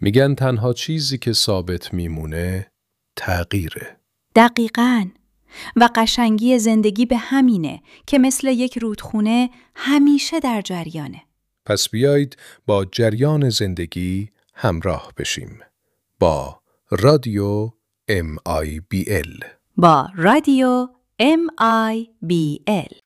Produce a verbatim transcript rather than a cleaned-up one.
میگن تنها چیزی که ثابت میمونه تغییره. دقیقاً. و قشنگی زندگی به همینه که مثل یک رودخونه همیشه در جریانه. پس بیایید با جریان زندگی همراه بشیم. با رادیو ام آی بی ال. با رادیو ام آی بی ال.